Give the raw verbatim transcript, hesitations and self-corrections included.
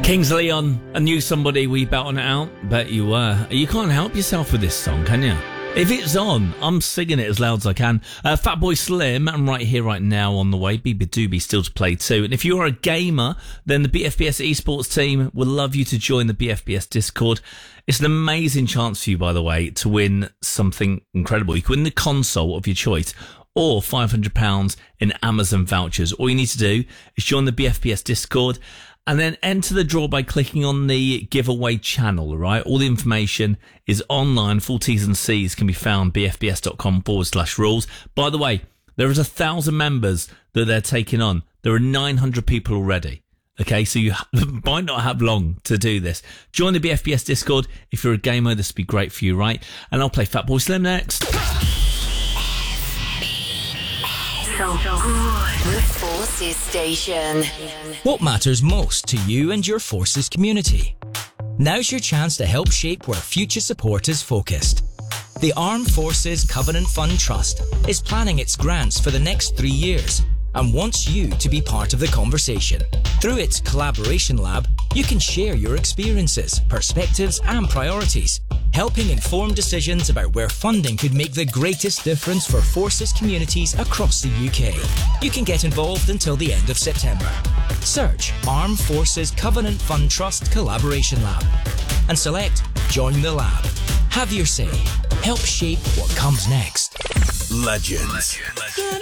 Kings Leon, I knew somebody we bet on it out. Bet you were. You can't help yourself with this song, can you? If it's on, I'm singing it as loud as I can. Uh, Fatboy Slim, I'm right here, right now on the way. B B Doobie still to play too. And if you're a gamer, then the B F B S esports team would love you to join the B F B S Discord. It's an amazing chance for you, by the way, to win something incredible. You can win the console of your choice or five hundred pounds in Amazon vouchers. All you need to do is join the B F B S Discord and then enter the draw by clicking on the giveaway channel, right? All the information is online. Full T's and C's can be found bfbs.com forward slash rules. By the way, there is a thousand members that they're taking on. There are nine hundred people already. Okay, so you might not have long to do this. Join the B F B S Discord. If you're a gamer, this would be great for you, right? And I'll play Fatboy Slim next. So good. Forces Station. What matters most to you and your Forces community? Now's your chance to help shape where future support is focused. The Armed Forces Covenant Fund Trust is planning its grants for the next three years and wants you to be part of the conversation. Through its Collaboration Lab, you can share your experiences, perspectives and priorities, helping inform decisions about where funding could make the greatest difference for Forces communities across the U K. You can get involved until the end of September. Search Armed Forces Covenant Fund Trust Collaboration Lab and select Join the Lab. Have your say. Help shape what comes next. Legends. Legends.